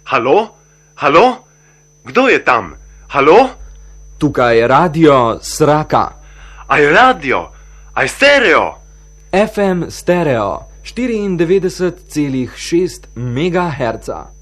Halo? Halo? Kdo je tam? Halo? Tukaj je radio Sraka. Aj radio? Aj stereo? FM stereo 94,6 MHz.